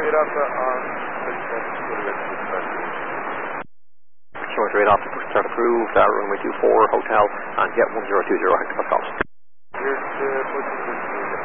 operata a 6 Short off, start approved, runway 24, hotel, and jet 1020, hectopascals. Есть,